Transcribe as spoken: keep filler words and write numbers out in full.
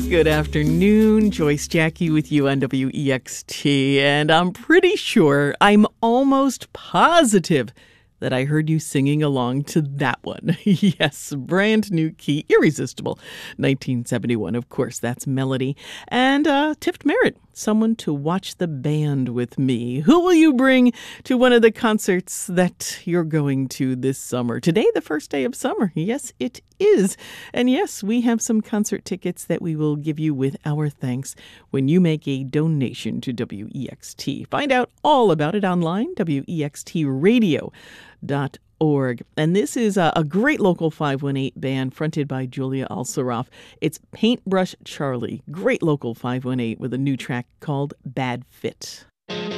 Good afternoon, Joyce Jackie with you on W E X T, and I'm pretty sure, I'm almost positive that I heard you singing along to that one. Yes, brand new key, irresistible, nineteen seventy-one. Of course, that's Melody. And uh, Tift Merritt, Someone to Watch the Band with Me. Who will you bring to one of the concerts that you're going to this summer? Today, the first day of summer. Yes, it is. And yes, we have some concert tickets that we will give you with our thanks when you make a donation to W E X T. Find out all about it online, W E X T radio dot org. And this is a, a great local five one eight band fronted by Julia Alsaroff. It's Paintbrush Charlie. Great local five one eight with a new track called Bad Fit.